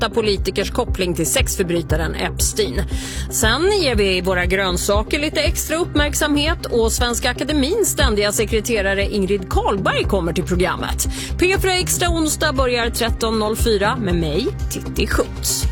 8 politikers koppling till sexförbrytaren Epstein. Sen ger vi våra grönsaker lite extra uppmärksamhet och Svenska Akademins ständiga sekreterare Ingrid Karlberg kommer till programmet. P4 Extra onsdag börjar 13.04 med mig, Titti Schutz.